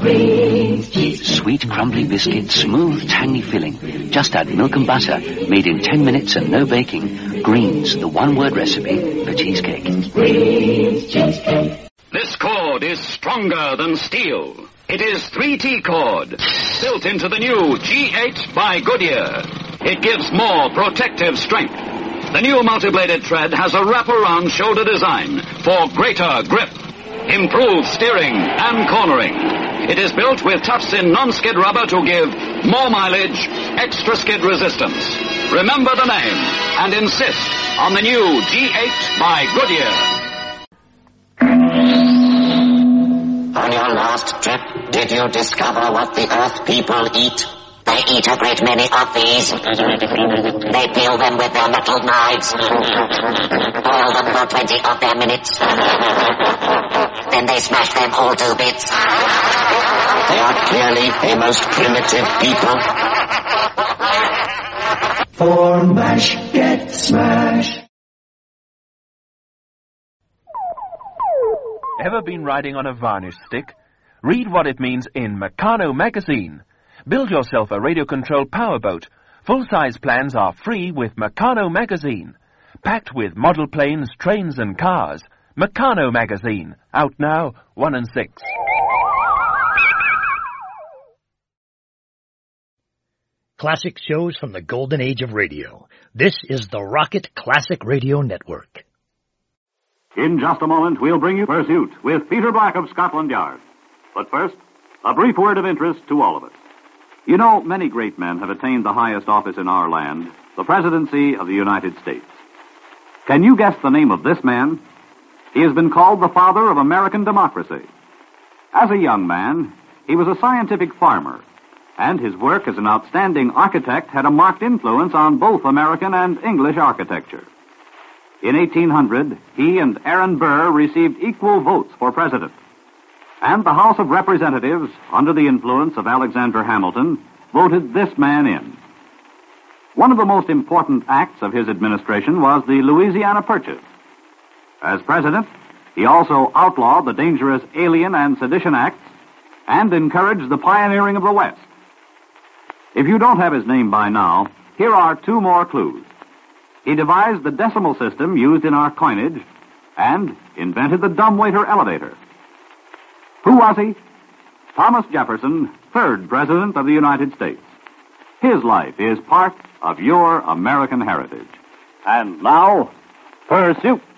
Green's cheese. Sweet, crumbly biscuit, smooth, tangy filling. Just add milk and butter, made in 10 minutes and no baking. Green's, the one-word recipe for cheesecake. Green's cheesecake. This cord is stronger than steel. It is 3T cord, built into the new G8 by Goodyear. It gives more protective strength. The new multi-bladed thread has a wraparound shoulder design for greater grip, improved steering and cornering. It is built with tufts-in non-skid rubber to give more mileage, extra skid resistance. Remember the name and insist on the new G8 by Goodyear. On your last trip, did you discover what the Earth people eat? They eat a great many of these. They peel them with their metal knives. Boil them for 20 of their minutes. Then they smash them all to bits. They are clearly a most primitive people. For MASH, get smash. Ever been riding on a varnish stick? Read what it means in Meccano magazine. Build yourself a radio-controlled powerboat. Full-size plans are free with Meccano magazine. Packed with model planes, trains and cars. Meccano magazine. Out now, 1 and 6. Classic shows from the golden age of radio. This is the Rocket Classic Radio Network. In just a moment, we'll bring you Pursuit with Peter Black of Scotland Yard. But first, a brief word of interest to all of us. You know, many great men have attained the highest office in our land, the presidency of the United States. Can you guess the name of this man? He has been called the father of American democracy. As a young man, he was a scientific farmer, and his work as an outstanding architect had a marked influence on both American and English architecture. In 1800, he and Aaron Burr received equal votes for president. And the House of Representatives, under the influence of Alexander Hamilton, voted this man in. One of the most important acts of his administration was the Louisiana Purchase. As president, he also outlawed the dangerous Alien and Sedition Acts and encouraged the pioneering of the West. If you don't have his name by now, here are 2 more clues. He devised the decimal system used in our coinage and invented the dumbwaiter elevator. Who was he? Thomas Jefferson, 3rd President of the United States. His life is part of your American heritage. And now, Pursuit.